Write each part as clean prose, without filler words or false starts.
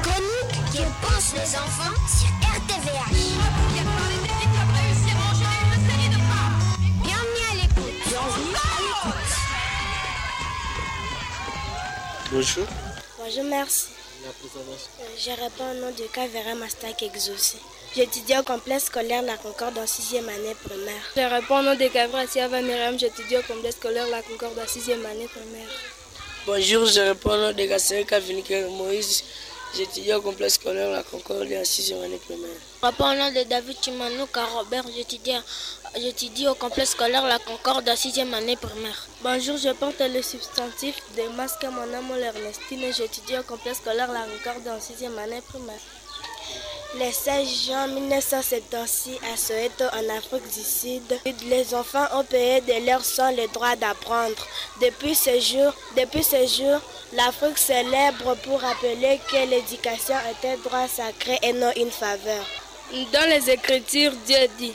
chronique que pensent les enfants sur RTVH. Bienvenue à l'écoute. Bonjour. Bonjour, merci. Je réponds au nom de Kavera Mastak Exaucé. J'étudie au complexe scolaire La Concorde en 6e année primaire. Je réponds au nom de Kavera Siava Myriam. J'étudie au complexe scolaire La Concorde en 6e année primaire. Bonjour, je réponds au nom de Gasser Kaviniker Moïse. J'étudie au complexe scolaire La Concorde en 6e année primaire. Je réponds au nom de David Chimanouka Robert. J'étudie au complexe scolaire La Concorde en 6e année primaire. Bonjour, je porte le substantif de masque mon nom Ernestine et j'étudie au complexe scolaire La Concorde en 6e année primaire. Le 16 juin 1976 à Soweto en Afrique du Sud, les enfants ont payé de leur sang le droit d'apprendre. Depuis ce jour, l'Afrique célèbre pour rappeler que l'éducation est un droit sacré et non une faveur. Dans les Écritures, Dieu dit: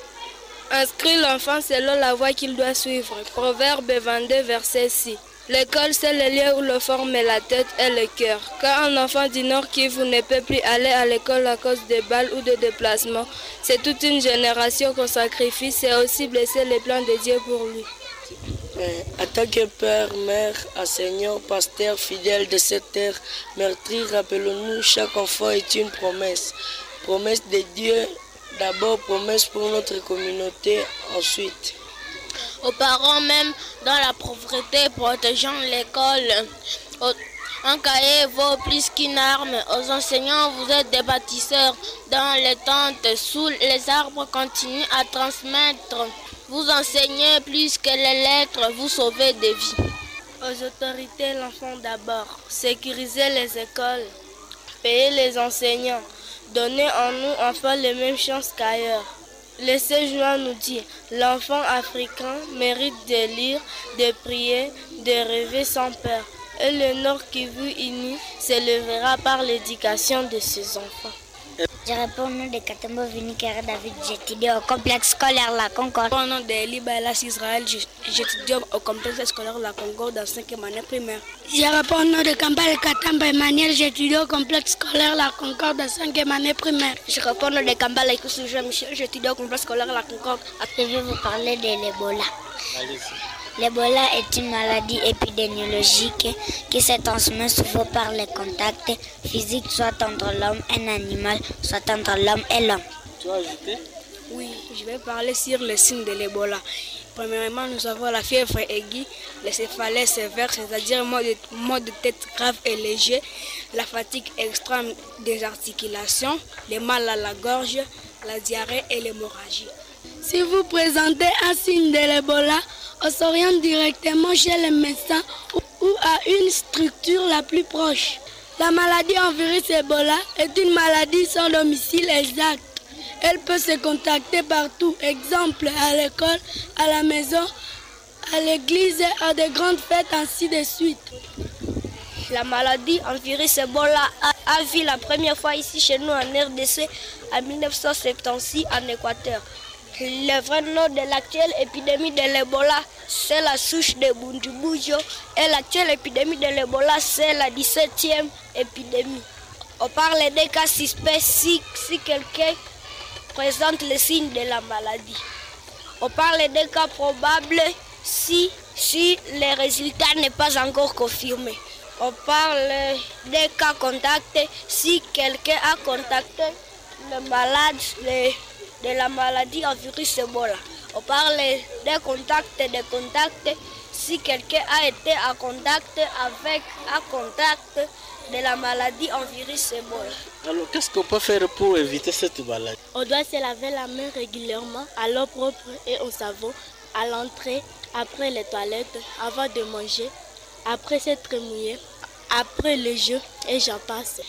inscris l'enfant selon la voie qu'il doit suivre. Proverbe 22, verset 6. L'école, c'est le lieu où le forme la tête et le cœur. Quand un enfant du Nord Kivu ne peut plus aller à l'école à cause de balles ou de déplacements, c'est toute une génération qu'on sacrifie. C'est aussi blesser les plans de Dieu pour lui. En tant que père, mère, enseignant, pasteur, fidèle de cette terre, meurtri, rappelons-nous, chaque enfant est une promesse. Promesse de Dieu, d'abord promesse pour notre communauté, ensuite. Aux parents même dans la pauvreté, protégeant l'école. Un cahier vaut plus qu'une arme. Aux enseignants, vous êtes des bâtisseurs. Dans les tentes, sous les arbres, continuez à transmettre. Vous enseignez plus que les lettres, vous sauvez des vies. Aux autorités, l'enfant d'abord. Sécuriser les écoles. Payer les enseignants. Donner en nous enfants les mêmes chances qu'ailleurs. Le 16 juin nous dit: l'enfant africain mérite de lire, de prier, de rêver sans peur. Et le Nord Kivu uni s'élèvera par l'éducation de ses enfants. Je réponds au nom de Katembo Vinikere David. J'étudie au complexe scolaire La Concorde. Au nom de Eli Bailas Israël, j'étudie au complexe scolaire La Concorde en 5e année primaire. Je réponds au nom de Kambale Katamba Emmanuel. J'étudie au complexe scolaire La Concorde en 5e année primaire. Je réponds au nom de Kambale Koussou Jean-Michel. J'étudie au complexe scolaire La Concorde. Je vais vous parler de l'Ebola. L'Ebola est une maladie épidémiologique qui se transmet souvent par les contacts physiques, soit entre l'homme et un animal, soit entre l'homme et l'homme. Tu as ajouté? Oui, je vais parler sur les signes de l'Ebola. Premièrement, nous avons la fièvre aiguë, les céphalées sévères, c'est-à-dire maux de tête grave et léger, la fatigue extrême des articulations, les mal à la gorge, la diarrhée et l'hémorragie. Si vous présentez un signe de l'Ebola, on s'oriente directement chez le médecin ou à une structure la plus proche. La maladie en virus Ebola est une maladie sans domicile exact. Elle peut se contacter partout, exemple à l'école, à la maison, à l'église, à de grandes fêtes, ainsi de suite. La maladie en virus Ebola a vu la première fois ici chez nous en RDC en 1976 en Équateur. Le vrai nom de l'actuelle épidémie de l'Ebola, c'est la souche de Bundibugyo. Et l'actuelle épidémie de l'Ebola, c'est la 17e épidémie. On parle des cas suspects si quelqu'un présente les signes de la maladie. On parle des cas probables si les résultats n'est pas encore confirmés. On parle des cas contactés si quelqu'un a contacté le malade de la maladie en virus Ebola. On parle des contacts si quelqu'un a été en contact avec un contact de la maladie en virus Ebola. Alors, qu'est-ce qu'on peut faire pour éviter cette maladie? On doit se laver la main régulièrement à l'eau propre et au savon, à l'entrée, après les toilettes, avant de manger, après s'être mouillé, après le jeu et j'en passe.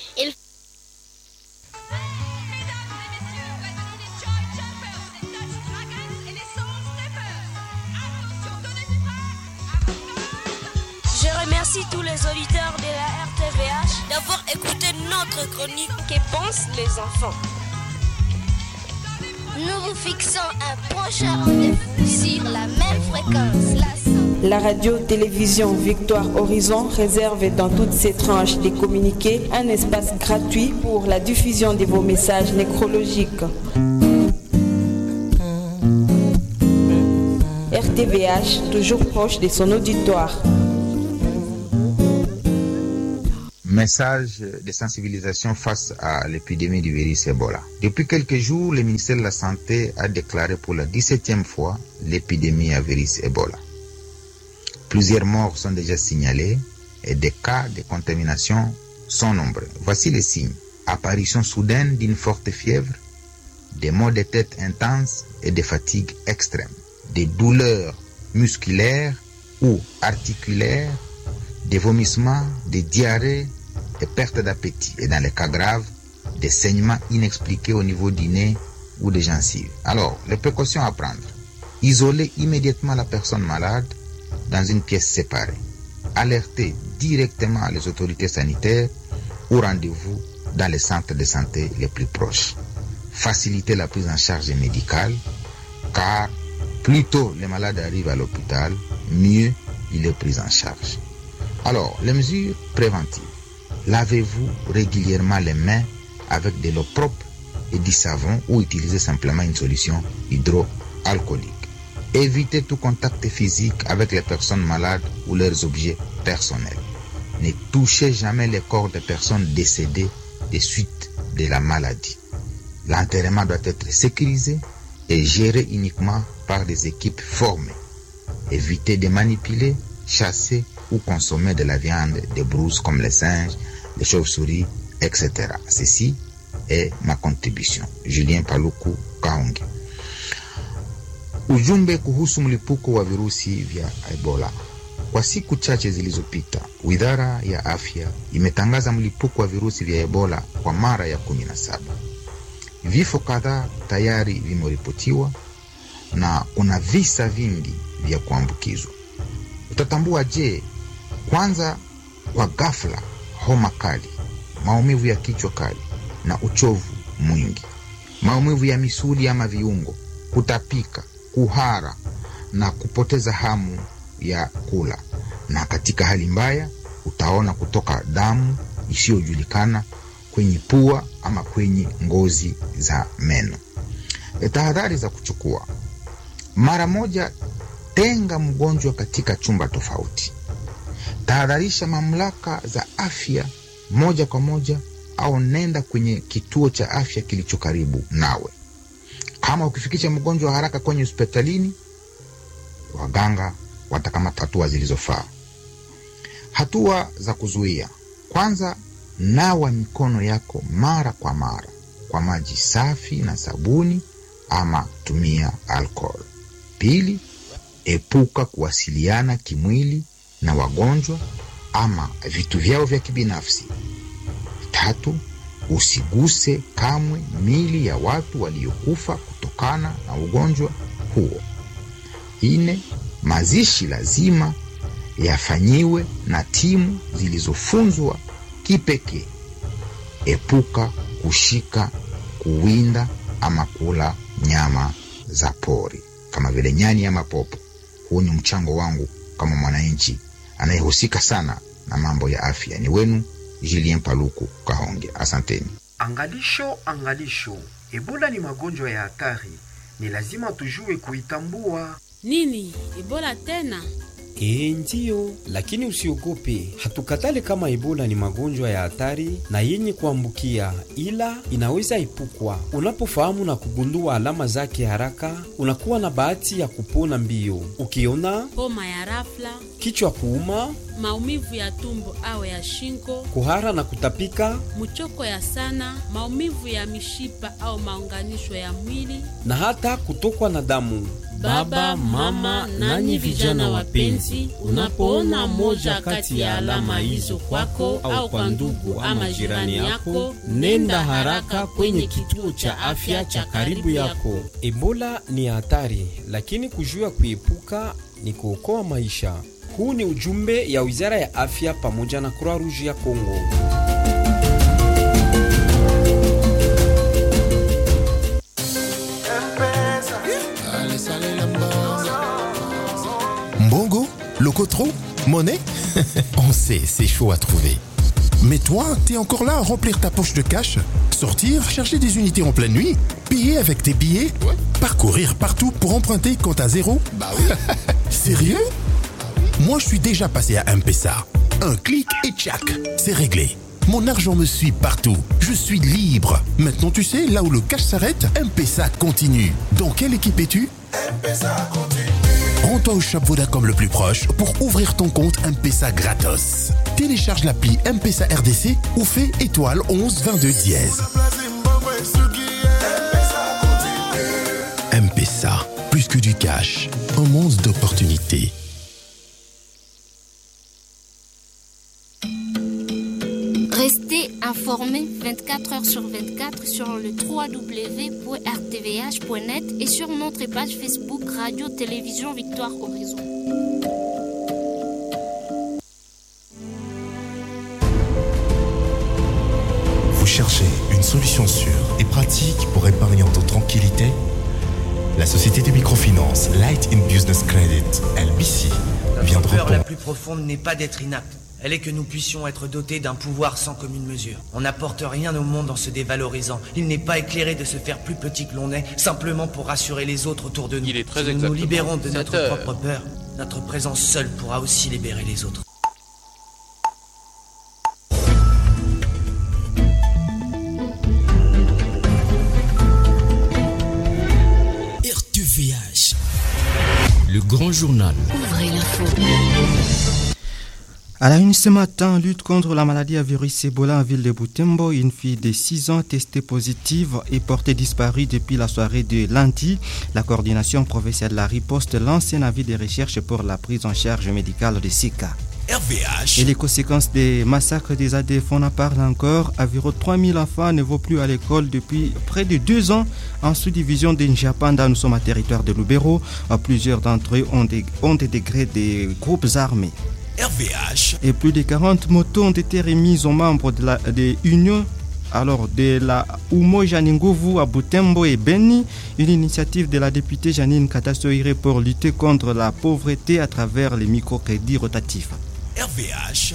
Je remercie tous les auditeurs de la RTVH d'avoir écouté notre chronique Que pensent les enfants. Nous vous fixons un prochain rendez-vous sur la même fréquence, la La radio-télévision Victoire Horizon réserve dans toutes ses tranches des communiqués un espace gratuit pour la diffusion de vos messages nécrologiques. RTVH, toujours proche de son auditoire. Message de sensibilisation face à l'épidémie du virus Ebola. Depuis quelques jours, le ministère de la Santé a déclaré pour la 17e fois l'épidémie à virus Ebola. Plusieurs morts sont déjà signalés et des cas de contamination sont nombreux. Voici les signes. Apparition soudaine d'une forte fièvre, des maux de tête intenses et des fatigues extrêmes, des douleurs musculaires ou articulaires, des vomissements, des diarrhées, des pertes d'appétit et dans les cas graves, des saignements inexpliqués au niveau du nez ou des gencives. Alors, les précautions à prendre. Isoler immédiatement la personne malade dans une pièce séparée. Alerter directement les autorités sanitaires ou rendez-vous dans les centres de santé les plus proches. Faciliter la prise en charge médicale, car plus tôt les malades arrivent à l'hôpital, mieux il est pris en charge. Alors, les mesures préventives. Lavez-vous régulièrement les mains avec de l'eau propre et du savon ou utilisez simplement une solution hydroalcoolique. Évitez tout contact physique avec les personnes malades ou leurs objets personnels. Ne touchez jamais les corps des personnes décédées des suites de la maladie. L'enterrement doit être sécurisé et géré uniquement par des équipes formées. Évitez de manipuler, chasser ou consommer de la viande des brouses comme les singes, les chauves-souris, etc. Ceci est ma contribution. Julien Paluku Kahonge. Ujumbe kuhusu mlipuko wa virusi vya Ebola. Kwa siku chache zilizopita, Wizara ya Afya imetangaza mlipuko wa virusi vya Ebola kwa mara ya 17. Vifo kadhaa tayari vimeripotiwa na kuna visa vingi vya kuambukizwa. Utatambua je? Kwanza, kwa ghafla, homa kali, maumivu ya kichwa kali na uchovu mwingi, maumivu ya misuli ama viungo, kutapika, kuhara na kupoteza hamu ya kula. Na katika hali mbaya utaona kutoka damu isiyojulikana kwenye pua ama kwenye ngozi za meno. Tahadhari za kuchukua. Mara moja, tenga mgonjwa katika chumba tofauti. Tahadharisha mamlaka za afya moja kwa moja au nenda kwenye kituo cha afya kilicho karibu nawe. Kama ukifikisha mgonjwa haraka kwenye hospitalini, waganga watakamata hatua zilizofaa. Hatua za kuzuia. Kwanza, nawa mikono yako mara kwa mara kwa maji safi na sabuni ama tumia alcohol. Pili, epuka kuwasiliana kimwili na wagonjwa ama vitu vyao vya kibinafsi. Tatu, usiguse kamwe miili ya watu waliokufa kutokana na ugonjwa huo. 4, mazishi lazima yafanyiwe na timu zilizofunzwa kipekee. Epuka kushika, kuwinda ama kula nyama za pori kama vile nyani ama popo. Huu ni mchango wangu kama mwananchi anayehusika sana na mambo ya afya. Ni wenu Julien Paluku Kahonge. Asanteni. Angalisho. Ebola ni magonjwa ya hatari. Ni lazima tujue kuitambua. Nini? Ebola tena? Ndiyo, lakini usiogope. Hatukatale kama Ebola ni magonjwa ya hatari na yenye kuambukia, ila inaweza epukwa. Unapofahamu na kugundua alama zake haraka, unakuwa na bahati ya kupona mbio. Ukiona homa ya rafla, kichwa kuuma, maumivu ya tumbo au ya shingo, kuhara na kutapika, mchoko ya sana, maumivu ya mishipa au maunganisho ya mwili, na hata kutokwa na damu. Baba, mama, nanyi vijana wapenzi, unapoona moja kati ya alama hizo kwako au kwa ndugu ama jirani yako, nenda haraka kwenye kituo cha afya cha karibu yako. Ebola ni hatari, lakini kujua kuepuka ni kuokoa maisha. Huu ni ujumbe ya Wizara ya Afya pamoja na Croix Rouge ya Kongo. Mbongo, Locotro? Monnaie? On sait, c'est chaud à trouver. Mais toi, t'es encore là à remplir ta poche de cash? Sortir, chercher des unités en pleine nuit? Payer avec tes billets? Ouais. Parcourir partout pour emprunter compte à zéro? Bah oui. Sérieux? Moi, je suis déjà passé à M-Pesa. Un clic et tchac, c'est réglé. Mon argent me suit partout. Je suis libre. Maintenant, tu sais, là où le cash s'arrête, M-Pesa continue. Dans quelle équipe es-tu? M-Pesa continue. Rends-toi au shop Vodacom le plus proche pour ouvrir ton compte M-Pesa gratos. Télécharge l'appli M-Pesa RDC ou fais étoile 11 22 dièse. M-Pesa, plus que du cash, un monde d'opportunités. Restez informés 24 heures sur 24 sur le www.rtvh.net et sur notre page Facebook Radio Télévision Victoire Horizon. Vous cherchez une solution sûre et pratique pour épargner en toute tranquillité? La société de microfinance Light in Business Credit, LBC, vient de La peur répondre. la plus profonde n'est pas d'être inapte. Elle est que nous puissions être dotés d'un pouvoir sans commune mesure. On n'apporte rien au monde en se dévalorisant. Il n'est pas éclairé de se faire plus petit que l'on est, simplement pour rassurer les autres autour de nous. Il est très si nous nous exactement libérons de 7 notre heures. propre peur, notre présence seule pourra aussi libérer les autres. RTVH, le grand journal. Ouvrez l'info. À la une ce matin, lutte contre la maladie à virus Ebola en ville de Butembo. Une fille de 6 ans testée positive et portée disparue depuis la soirée de lundi. La coordination provinciale de la riposte lance un avis de recherche pour la prise en charge médicale de ces cas. RVH. Et les conséquences des massacres des ADF, on en parle encore. Environ 3000 enfants ne vont plus à l'école depuis près de 2 ans. En sous-division de Njapanda, nous sommes à territoire de Lubero. Plusieurs d'entre eux ont intégré des groupes armés. RVH. Et plus de 40 motos ont été remises aux membres de la Union de la Umoja Ninguvu à Butembo et Beni, une initiative de la députée Janine Katasoire pour lutter contre la pauvreté à travers les microcrédits rotatifs. RVH.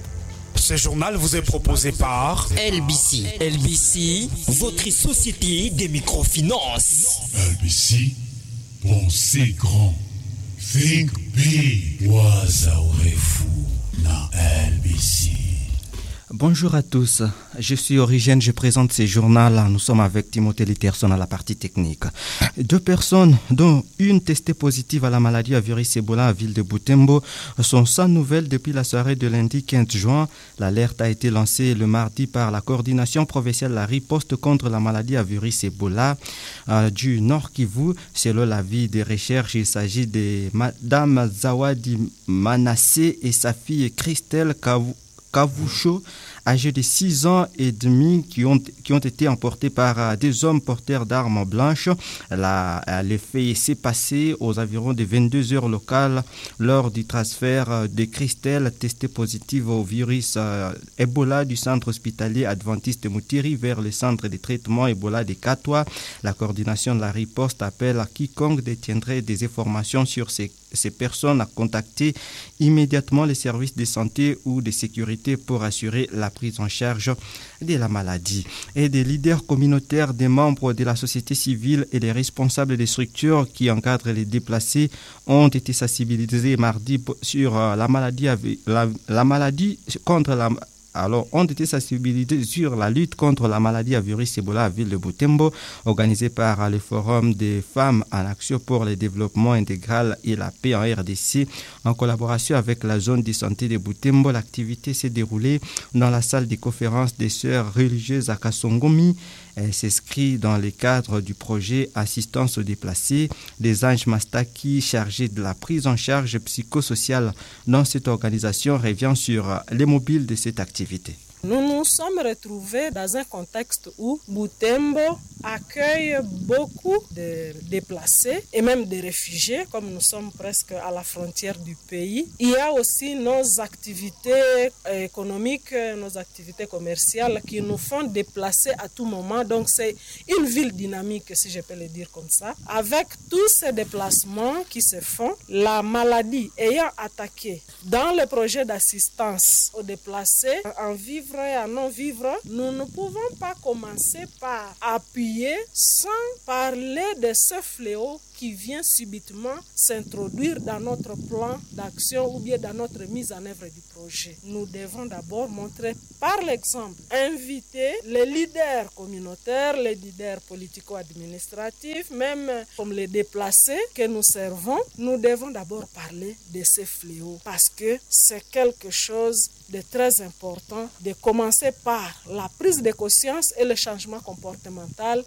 Ce journal vous est proposé par LBC. LBC, votre société des microfinances. LBC, pensez grand. Think big. Wazaorefu na LBC. Bonjour à tous, je suis Origène, je présente ce journal. Nous sommes avec Timothée Litterson à la partie technique. 2 personnes, dont une testée positive à la maladie à virus Ebola à ville de Butembo, sont sans nouvelles depuis la soirée de lundi 15 juin. L'alerte a été lancée le mardi par la coordination provinciale de la riposte contre la maladie à virus Ebola du Nord Kivu. Selon l'avis des recherches, il s'agit de Madame Zawadi Manassé et sa fille Christelle Kavoucho, âgés de 6 ans et demi, qui ont été emportés par des hommes porteurs d'armes blanches. Le fait s'est passé aux environs de 22 heures locales lors du transfert de Christelle testée positive au virus Ebola du centre hospitalier adventiste de Moutiri vers le centre de traitement Ebola de Katwa. La coordination de la riposte appelle à quiconque détiendrait des informations sur ces personnes à contacter immédiatement les services de santé ou de sécurité pour assurer la prise en charge de la maladie. Et des leaders communautaires, des membres de la société civile et des responsables des structures qui encadrent les déplacés ont été sensibilisés mardi sur la maladie contre la ont été sensibilisés sur la lutte contre la maladie à virus Ebola à ville de Butembo, organisée par le Forum des femmes en action pour le développement intégral et la paix en RDC. En collaboration avec la zone de santé de Butembo, l'activité s'est déroulée dans la salle de conférence des sœurs religieuses à Kasongomi. Elle s'inscrit dans le cadre du projet Assistance aux déplacés des Anges Mastaki, chargé de la prise en charge psychosociale dans cette organisation, revient sur les mobiles de cette activité. Nous nous sommes retrouvés dans un contexte où Butembo accueille beaucoup de déplacés et même des réfugiés, comme nous sommes presque à la frontière du pays. Il y a aussi nos activités économiques, nos activités commerciales qui nous font déplacer à tout moment. Donc c'est une ville dynamique, si je peux le dire comme ça. Avec tous ces déplacements qui se font, la maladie ayant attaqué dans le projet d'assistance aux déplacés, en vivre et à non-vivre, nous ne pouvons pas commencer par appuyer sans parler de ce fléau qui vient subitement s'introduire dans notre plan d'action ou bien dans notre mise en œuvre du projet. Nous devons d'abord montrer par l'exemple, inviter les leaders communautaires, les leaders politico-administratifs, même comme les déplacés que nous servons. Nous devons d'abord parler de ces fléaux parce que c'est quelque chose de très important de commencer par la prise de conscience et le changement comportemental.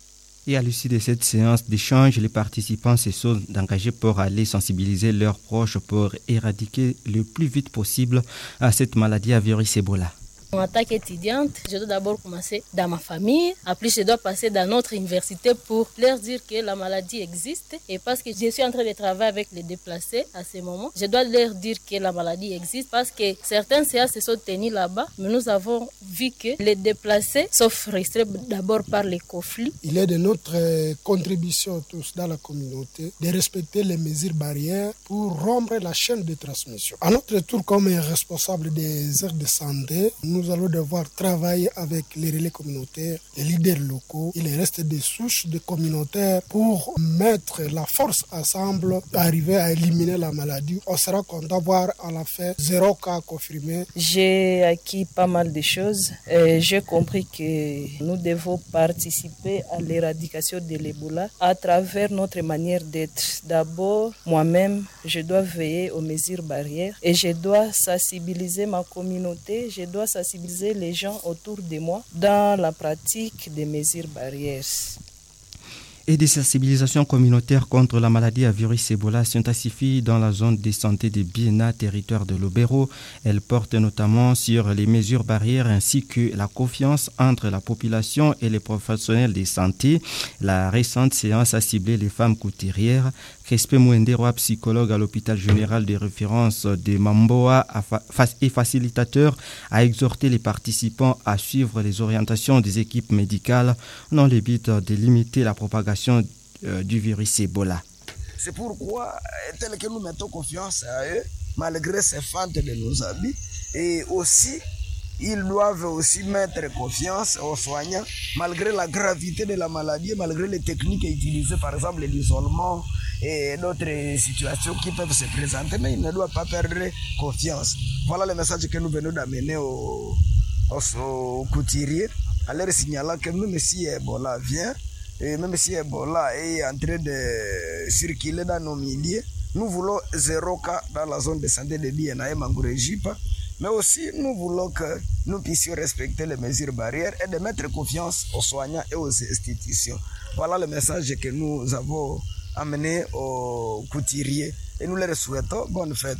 Et à l'issue de cette séance d'échange, les participants se sont engagés pour aller sensibiliser leurs proches pour éradiquer le plus vite possible à cette maladie à virus Ebola. En tant qu'étudiante, je dois d'abord commencer dans ma famille. Après, je dois passer dans notre université pour leur dire que la maladie existe. Et parce que je suis en train de travailler avec les déplacés à ce moment, je dois leur dire que la maladie existe parce que certains séances se sont tenues là-bas. Mais nous avons vu que les déplacés sont frustrés d'abord par les conflits. Il est de notre contribution tous dans la communauté de respecter les mesures barrières pour rompre la chaîne de transmission. À notre tour, comme responsable des aires de santé, nous allons devoir travailler avec les relais communautaires, les leaders locaux et les restes des souches de communautaires pour mettre la force ensemble, arriver à éliminer la maladie. On sera content d'avoir à la fin 0 cas confirmé. J'ai acquis pas mal de choses. J'ai compris que nous devons participer à l'éradication de l'Ebola à travers notre manière d'être. D'abord, moi-même, je dois veiller aux mesures barrières et je dois sensibiliser ma communauté, je dois sensibiliser les gens autour de moi dans la pratique des mesures barrières. Et des sensibilisations communautaires contre la maladie à virus Ebola s'intensifient dans la zone de santé de Biena, territoire de Lubero. Elles portent notamment sur les mesures barrières ainsi que la confiance entre la population et les professionnels de santé. La récente séance a ciblé les femmes couturières. Crespe Mouenderoa, psychologue à l'hôpital général de référence de Mamboa et facilitateur, a exhorté les participants à suivre les orientations des équipes médicales dans le but de limiter la propagation du virus Ebola. C'est pourquoi, tel que nous mettons confiance à eux, malgré ces fentes de nos habits, et aussi, ils doivent aussi mettre confiance aux soignants, malgré la gravité de la maladie, malgré les techniques utilisées, par exemple l'isolement et d'autres situations qui peuvent se présenter, mais ils ne doivent pas perdre confiance. Voilà le message que nous venons d'amener aux couturiers, en leur signalant que même si Ebola vient, et même si Ebola est en train de circuler dans nos milieux, nous voulons 0 cas dans la zone de santé de Biena et Mangouré-Jipa, mais aussi nous voulons que nous puissions respecter les mesures barrières et de mettre confiance aux soignants et aux institutions. Voilà le message que nous avons amené aux couturiers et nous leur souhaitons bonne fête.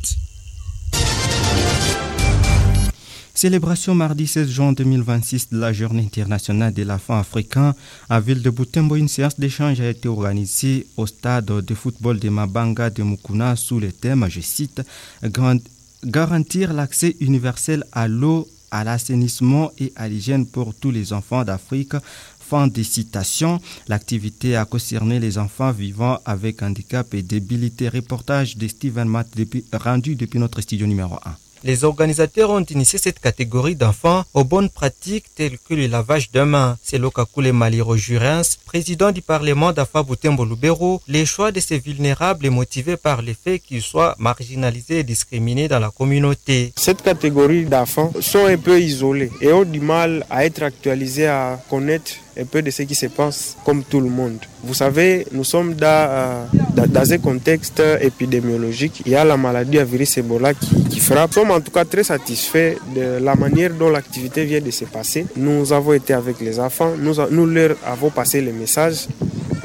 Célébration mardi 16 juin 2026 de la Journée internationale de l'enfant africain. À ville de Butembo, une séance d'échange a été organisée au stade de football de Mabanga de Mukuna sous le thème, je cite, garantir l'accès universel à l'eau, à l'assainissement et à l'hygiène pour tous les enfants d'Afrique. Fin de citation. L'activité a concerné les enfants vivant avec handicap et débilité. Reportage de Steven Matt rendu depuis notre studio numéro 1. Les organisateurs ont initié cette catégorie d'enfants aux bonnes pratiques telles que le lavage de mains. C'est Lokakule Maliro Jurens, président du Parlement d'Afa Butembo Lubero. Les choix de ces vulnérables est motivé par le fait qu'ils soient marginalisés et discriminés dans la communauté. Cette catégorie d'enfants sont un peu isolés et ont du mal à être actualisés, à connaître un peu de ce qui se passe comme tout le monde. Vous savez, nous sommes dans un contexte épidémiologique. Il y a la maladie à virus Ebola qui frappe. Nous sommes en tout cas très satisfaits de la manière dont l'activité vient de se passer. Nous avons été avec les enfants, nous leur avons passé les messages.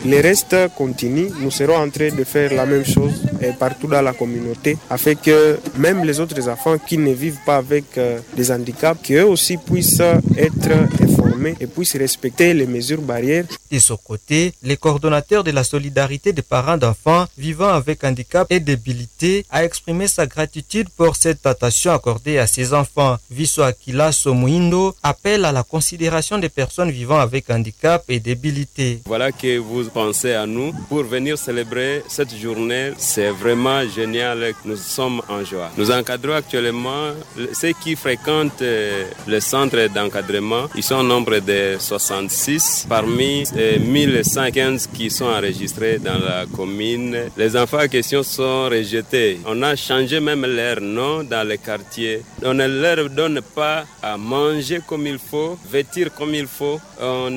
Le reste continue. Nous serons en train de faire la même chose partout dans la communauté afin que même les autres enfants qui ne vivent pas avec des handicaps, qu'eux aussi puissent être informés et puissent respecter les mesures barrières. De son côté, le coordonnateur de la solidarité des parents d'enfants vivant avec handicap et débilité a exprimé sa gratitude pour cette attention accordée à ses enfants. Viso Akila Somuindo appelle à la considération des personnes vivant avec handicap et débilité. Voilà que vous pensez à nous pour venir célébrer cette journée. C'est vraiment génial. Nous sommes en joie. Nous encadrons actuellement ceux qui fréquentent le centre d'encadrement. Ils sont au nombre de 66 parmi 1115 qui sont enregistrés dans la commune. Les enfants en question sont rejetés. On a changé même leur nom dans les quartiers. On ne leur donne pas à manger comme il faut, vêtir comme il faut. On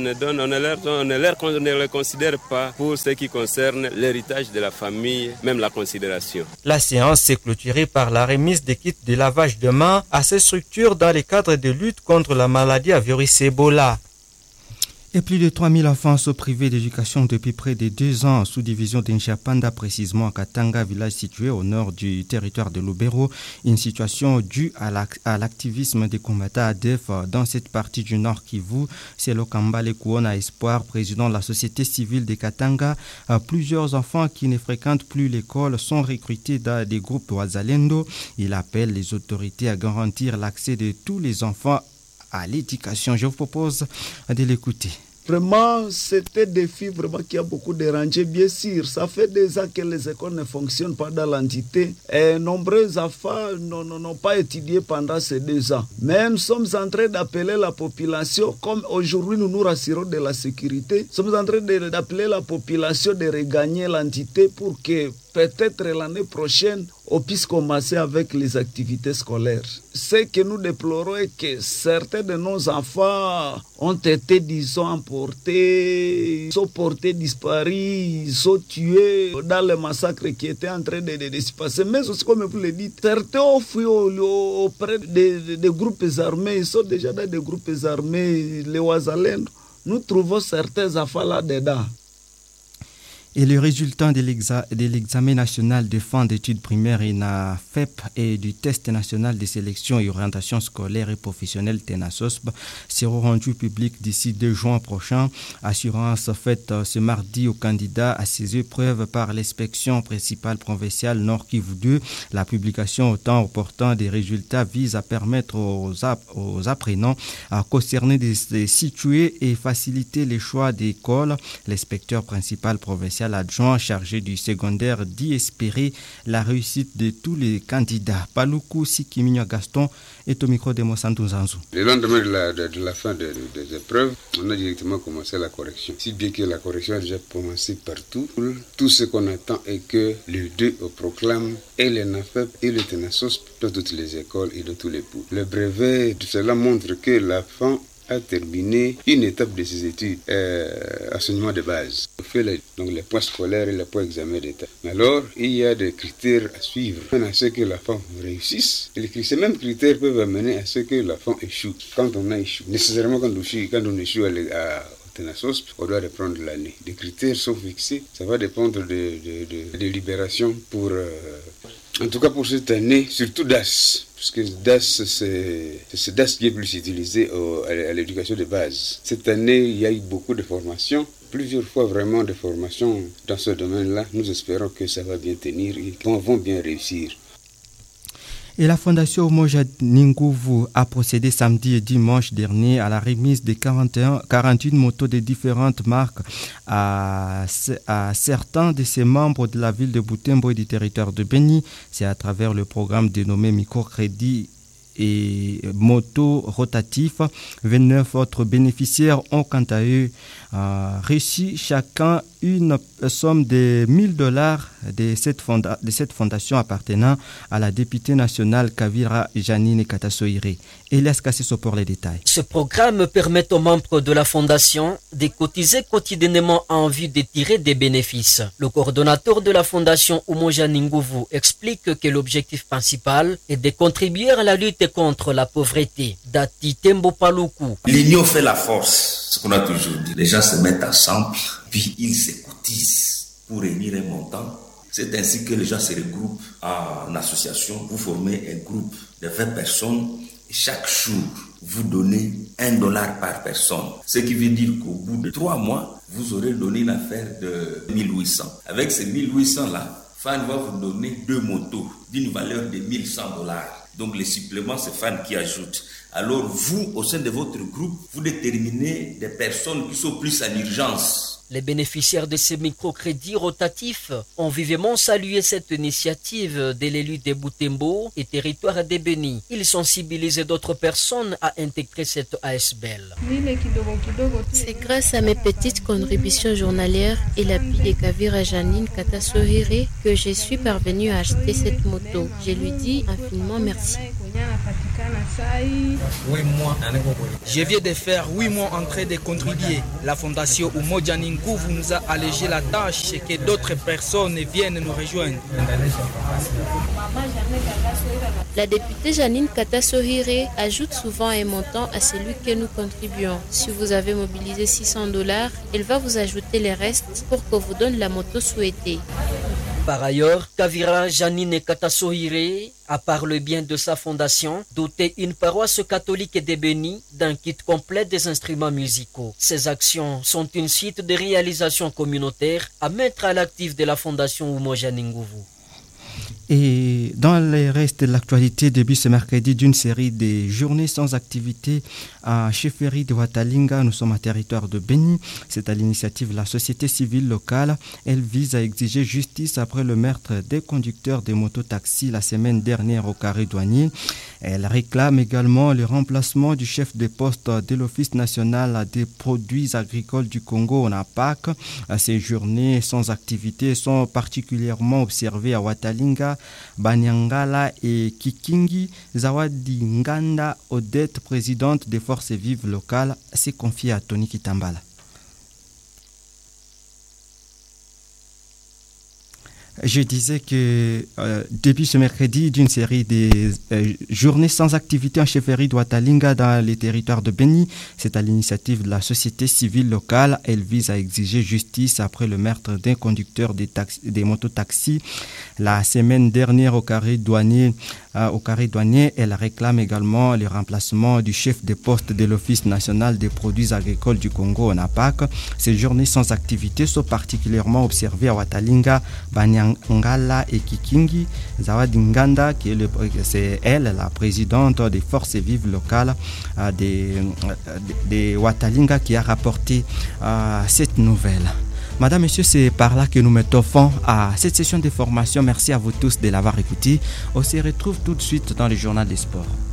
ne les considère pas pour ce qui concerne l'héritage de la famille, même la considération. La séance s'est clôturée par la remise des kits de lavage de mains à ces structures dans le cadre de lutte contre la maladie à virus Ebola. Et plus de 3000 enfants sont privés d'éducation depuis près de 2 ans, sous-division d'Inchapanda, précisément à Katanga, village situé au nord du territoire de Lubero. Une situation due à l'activisme des combattants ADF dans cette partie du nord Kivu. C'est Lokambale Kuona Espoir, président de la société civile de Katanga. Plusieurs enfants qui ne fréquentent plus l'école sont recrutés dans des groupes Wazalendo. Il appelle les autorités à garantir l'accès de tous les enfants à l'éducation. Je vous propose de l'écouter. Vraiment, c'était un défi vraiment qui a beaucoup dérangé. Bien sûr, ça fait des ans que les écoles ne fonctionnent pas dans l'entité. Et nombreux enfants n'ont pas étudié pendant ces 2 ans. Mais nous sommes en train d'appeler la population, comme aujourd'hui nous nous rassurons de la sécurité, nous sommes en train d'appeler la population de regagner l'entité pour que peut-être l'année prochaine, on puisse commencer avec les activités scolaires. Ce que nous déplorons est que certains de nos enfants ont été, disons, emportés, ils sont portés disparus, ils sont tués dans le massacre qui était en train de se passer. Mais aussi, comme vous le dites, certains ont fui auprès des groupes armés, ils sont déjà dans des groupes armés, les Wazalendo. Nous trouvons certains enfants là-dedans. Et le résultat de l'examen national de fin d'études primaires INAFEP et du test national de sélection et orientation scolaire et professionnelle TENASOSP seront rendus publics d'ici 2 juin prochain. Assurance faite ce mardi aux candidats à ces épreuves par l'inspection principale provinciale Nord Kivu 2. La publication au temps opportun des résultats vise à permettre aux apprenants concernés de se situer et faciliter les choix d'école. L'inspecteur principal provincial adjoint chargé du secondaire dit espérer la réussite de tous les candidats. Paluku Sikiminya Gaston est au micro de Monsanto Zanzu. Le lendemain de la fin des épreuves, on a directement commencé la correction. Si bien que la correction a déjà commencé partout, tout ce qu'on attend est que le 2 proclame et le NAFEP et le TENASOSP dans toutes les écoles et dans tous les pouls. Le brevet, cela montre que l'enfant a terminé une étape de ses études, enseignement de base. On fait les points scolaires et les points examen d'état. Mais alors, il y a des critères à suivre. À ce que l'enfant réussisse, et ces mêmes critères peuvent amener à ce que l'enfant échoue. Quand on a échoué, nécessairement quand on échoue à TENASOSP, on doit reprendre l'année. Les critères sont fixés, ça va dépendre de libération pour... en tout cas pour cette année, surtout DAS. Parce que DAS, c'est DAS qui est plus utilisé à l'éducation de base. Cette année, il y a eu beaucoup de formations, plusieurs fois vraiment de formations dans ce domaine-là. Nous espérons que ça va bien tenir et qu'ils vont bien réussir. Et la Fondation Umoja Ninguvu a procédé samedi et dimanche dernier à la remise de 41 motos de différentes marques à certains de ses membres de la ville de Butembo et du territoire de Beni. C'est à travers le programme dénommé Microcrédit et motos rotatifs. 29 autres bénéficiaires ont quant à eux reçu chacun une somme de $1000 de cette fondation appartenant à la députée nationale Kavira Janine Katasoire. Elias Kassiso pour les détails. Ce programme permet aux membres de la fondation de cotiser quotidiennement en vue de tirer des bénéfices. Le coordonnateur de la fondation Umoja Ninguvu explique que l'objectif principal est de contribuer à la lutte contre la pauvreté. Dati Tembo Paluku. L'union fait la force, ce qu'on a toujours dit. Les gens se mettent ensemble, puis ils se cotisent pour réunir un montant. C'est ainsi que les gens se regroupent en association. Vous formez un groupe de 20 personnes et chaque jour, vous donnez $1 par personne. Ce qui veut dire qu'au bout de 3 mois, vous aurez donné une affaire de 1800. Avec ces 1800-là, FAN va vous donner 2 motos d'une valeur de $1100. Donc les suppléments, c'est FAN qui ajoute. Alors vous, au sein de votre groupe, vous déterminez des personnes qui sont plus en urgence. Les bénéficiaires de ces microcrédits rotatifs ont vivement salué cette initiative de l'élu de Butembo et territoire de Beni. Ils sensibilisent d'autres personnes à intégrer cette ASBL. C'est grâce à mes petites contributions journalières et l'appui de Kavira Janine Katasohire que je suis parvenue à acheter cette moto. Je lui dis infiniment merci. Je viens de faire 8 mois en train de contribuer. La fondation Umoja Ninguvu nous a allégé la tâche et que d'autres personnes viennent nous rejoindre. La députée Janine Katasohire ajoute souvent un montant à celui que nous contribuons. Si vous avez mobilisé $600, elle va vous ajouter les restes pour qu'on vous donne la moto souhaitée. Par ailleurs, Kavira Janine Katasohire a parlé bien de sa fondation, doté une paroisse catholique de Beni d'un kit complet des instruments musicaux. Ces actions sont une suite de réalisations communautaires à mettre à l'actif de la fondation Umoja Ninguvu. Et dans le reste de l'actualité, début ce mercredi d'une série de journées sans activité à chefferie de Watalinga. Nous sommes à territoire de Beni. C'est à l'initiative de la société civile locale. Elle vise à exiger justice après le meurtre des conducteurs des mototaxis la semaine dernière au carré douanier. Elle réclame également le remplacement du chef de poste de l'Office national des produits agricoles du Congo, ONAPAC. Ces journées sans activité sont particulièrement observées à Watalinga, Banyangala et Kikingi. Zawadi Nganda Odette, présidente des forces vives locales, s'est confiée à Tony Kitambala. Je disais que depuis ce mercredi, d'une série de journées sans activité en chefferie de Watalinga dans les territoires de Beni, c'est à l'initiative de la société civile locale. Elle vise à exiger justice après le meurtre d'un conducteur des mototaxis la semaine dernière au carré douanier. Elle réclame également le remplacement du chef de poste de l'Office national des produits agricoles du Congo, ONAPAC. Ces journées sans activité sont particulièrement observées à Watalinga, Banyangala et Kikingi. Zawadi Nganda, c'est elle, la présidente des forces vives locales de Watalinga, qui a rapporté cette nouvelle. Madame, Messieurs, c'est par là que nous mettons fin à cette session de formation. Merci à vous tous de l'avoir écouté. On se retrouve tout de suite dans le journal des sports.